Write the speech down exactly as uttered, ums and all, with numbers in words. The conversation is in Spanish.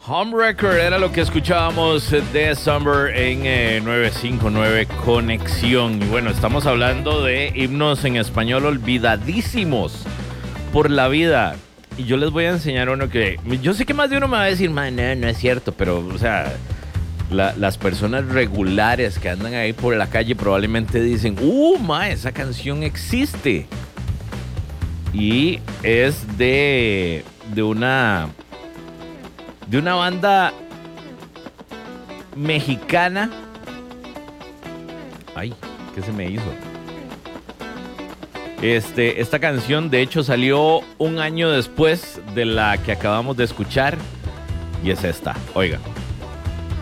Homewrecker era lo que escuchábamos de Summer en eh, nueve cinco nueve Conexión. Y bueno, estamos hablando de himnos en español olvidadísimos por la vida. Y yo les voy a enseñar uno que... Yo sé que más de uno me va a decir, man, no, no es cierto, pero, o sea, la, las personas regulares que andan ahí por la calle probablemente dicen, uh, ma, esa canción existe. Y es de, de una... de una banda mexicana. Ay, ¿qué se me hizo? Este, esta canción de hecho salió un año después de la que acabamos de escuchar. Y es esta, oiga.